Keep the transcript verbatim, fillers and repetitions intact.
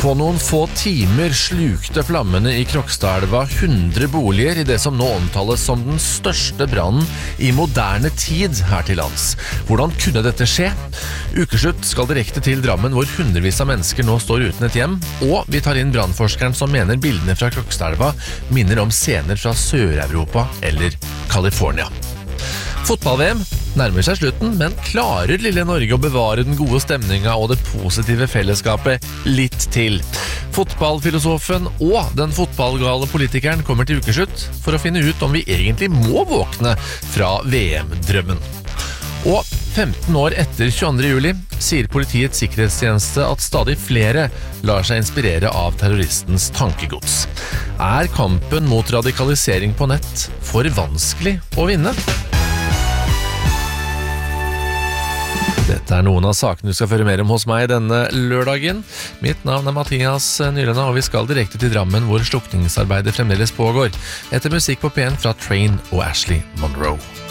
På noen få timer slukte flammene i Krokstadelva hundre boliger i det som nå omtales som den største brannen i moderne tid her til lands. Hvordan kunne dette skje? Ukeslutt skal direkte til Drammen, hvor hundrevis av mennesker nå står uten et hjem, og vi tar inn brannforskeren som mener bildene fra Krokstadelva minner om scener fra Sør-Europa eller California. Fotball-V M nærmer seg slutten, men klarer lille Norge å bevare den gode stemningen og det positive fellesskapet litt til? Fotballfilosofen og den fotballgale politikeren kommer til ukeslutt for å finne ut om vi egentlig må våkne fra V M-drømmen. Og femten år etter tjueandre juli sier Politiets sikkerhetstjeneste at stadig flere lar seg inspirere av terroristens tankegods. Er kampen mot radikalisering på nett for vanskelig å vinne? Dette er noen av sakene du skal føre mer om hos meg denne lørdagen. Mitt navn er Mathias Nyrena, og vi skal direkte til Drammen, hvor slukningsarbeidet fremdeles pågår, etter musikk på P en fra Train og Ashley Monroe.